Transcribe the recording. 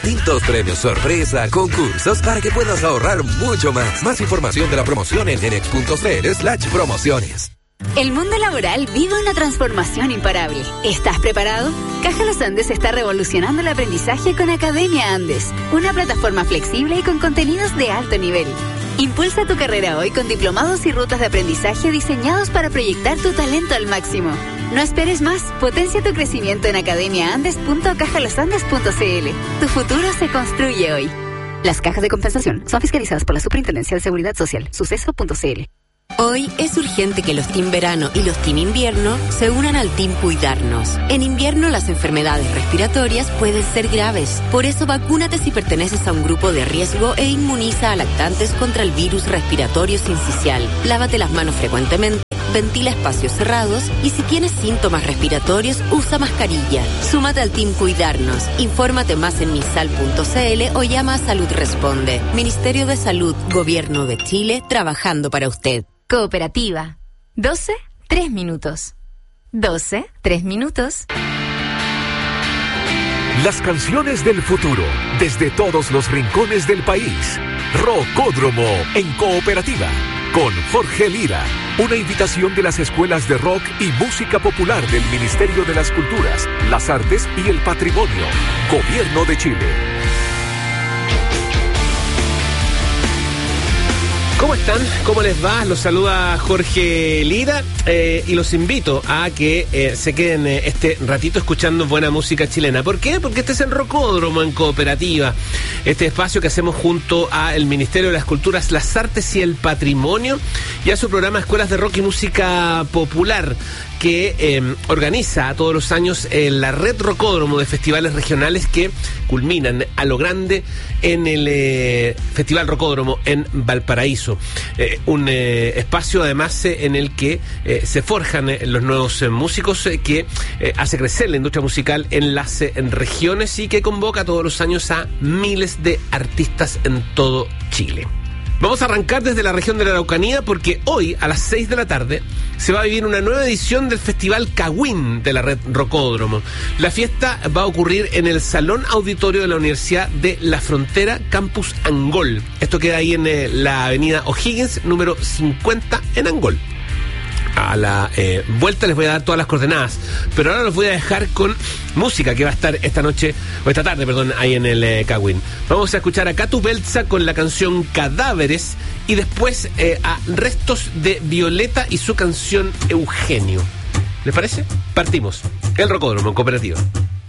Distintos premios sorpresa, concursos para que puedas ahorrar mucho más. Más información de la promoción en nenex.cl/promociones. El mundo laboral vive una transformación imparable. ¿Estás preparado? Caja Los Andes está revolucionando el aprendizaje con Academia Andes, una plataforma flexible y con contenidos de alto nivel. Impulsa tu carrera hoy con diplomados y rutas de aprendizaje diseñados para proyectar tu talento al máximo. No esperes más, potencia tu crecimiento en academiaandes.cajalosandes.cl. Tu futuro se construye hoy. Las cajas de compensación son fiscalizadas por la Superintendencia de Seguridad Social, suceso.cl. Hoy es urgente que los Team Verano y los Team Invierno se unan al Team Cuidarnos. En invierno las enfermedades respiratorias pueden ser graves. Por eso vacúnate si perteneces a un grupo de riesgo e inmuniza a lactantes contra el virus respiratorio sincicial. Lávate las manos frecuentemente, ventila espacios cerrados y si tienes síntomas respiratorios, usa mascarilla. Súmate al Team Cuidarnos. Infórmate más en misal.cl o llama a Salud Responde. Ministerio de Salud, Gobierno de Chile, trabajando para usted. Cooperativa. 12, 3 minutos. 12, 3 minutos. Las canciones del futuro, desde todos los rincones del país. Rocódromo en Cooperativa, con Jorge Lira. Una invitación de las escuelas de rock y música popular del Ministerio de las Culturas, las Artes y el Patrimonio. Gobierno de Chile. ¿Cómo están? ¿Cómo les va? Los saluda Jorge Lira y los invito a que se queden este ratito escuchando buena música chilena. ¿Por qué? Porque este es el Rocódromo en Cooperativa, este espacio que hacemos junto al Ministerio de las Culturas, las Artes y el Patrimonio y a su programa Escuelas de Rock y Música Popular, que organiza todos los años la red Rocódromo de festivales regionales que culminan a lo grande en el Festival Rocódromo en Valparaíso. Un espacio además en el que se forjan los nuevos músicos, que hace crecer la industria musical en las regiones y que convoca todos los años a miles de artistas en todo Chile. Vamos a arrancar desde la región de la Araucanía porque hoy a las 6 de la tarde se va a vivir una nueva edición del Festival Cagüín de la red Rocódromo. La fiesta va a ocurrir en el Salón Auditorio de la Universidad de La Frontera, Campus Angol. Esto queda ahí en la avenida O'Higgins, número 50 en Angol. A la vuelta les voy a dar todas las coordenadas, pero ahora los voy a dejar con música que va a estar esta tarde, ahí en el Cagüín. Vamos a escuchar a Catu Belza con la canción Cadáveres y después a Restos de Violeta y su canción Eugenio. ¿Les parece? Partimos. El Rocódromo en Cooperativa.